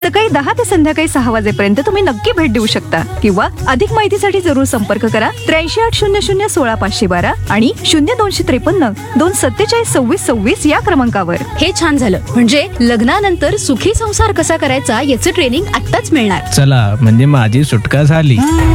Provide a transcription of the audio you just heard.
सकाळी 10 ते संध्याकाळी 6 वाजेपर्यंत तुम्ही नक्की भेट देऊ शकता किंवा अधिक माहितीसाठी जरूर संपर्क करा 8380016512 आणि 0253 2472626 या क्रमांकावर. हे छान झालं. म्हणजे लग्नानंतर सुखी संसार कसा करायचा याचं ट्रेनिंग आत्ताच मिळणार. चला म्हणजे माझी सुटका झाली.